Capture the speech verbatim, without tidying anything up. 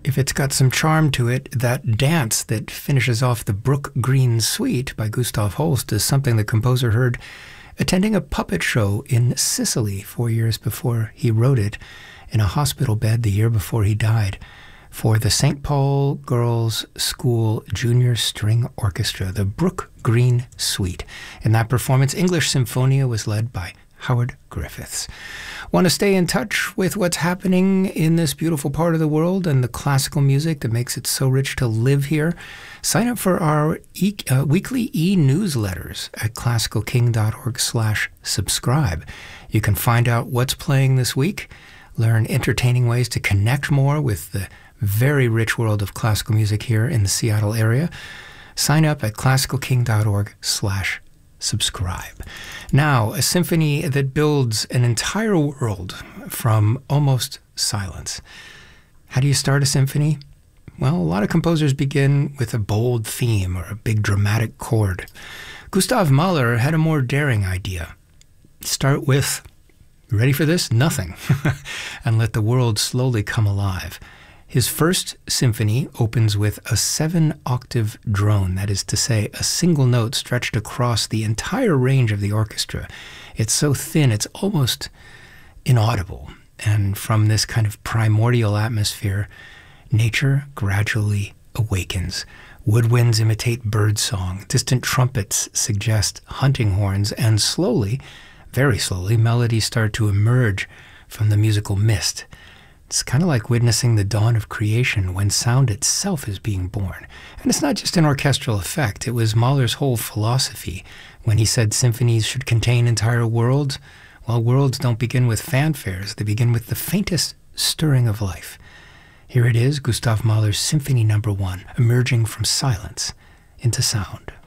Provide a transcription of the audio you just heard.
If it's got some charm to it, that dance that finishes off the Brook Green Suite by Gustav Holst is something the composer heard attending a puppet show in Sicily four years before he wrote it, in a hospital bed the year before he died, for the Saint Paul Girls' School Junior String Orchestra, the Brook Green Suite. In that performance, English Symphonia was led by Howard Griffiths. Want to stay in touch with what's happening in this beautiful part of the world and the classical music that makes it so rich to live here? Sign up for our e uh, weekly e-newsletters at classical king dot org slash subscribe. You can find out what's playing this week, learn entertaining ways to connect more with the very rich world of classical music here in the Seattle area. Sign up at classical king dot org slash subscribe. Now, a symphony that builds an entire world from almost silence. How do you start a symphony? Well, a lot of composers begin with a bold theme or a big dramatic chord. Gustav Mahler had a more daring idea. Start with, ready for this? Nothing. And let the world slowly come alive. His first symphony opens with a seven-octave drone, that is to say, a single note stretched across the entire range of the orchestra. It's so thin, it's almost inaudible. And from this kind of primordial atmosphere, nature gradually awakens. Woodwinds imitate birdsong, distant trumpets suggest hunting horns, and slowly, very slowly, melodies start to emerge from the musical mist. It's kind of like witnessing the dawn of creation when sound itself is being born. And it's not just an orchestral effect. It was Mahler's whole philosophy when he said symphonies should contain entire worlds. Well, worlds don't begin with fanfares. They begin with the faintest stirring of life. Here it is, Gustav Mahler's Symphony Number One, emerging from silence into sound.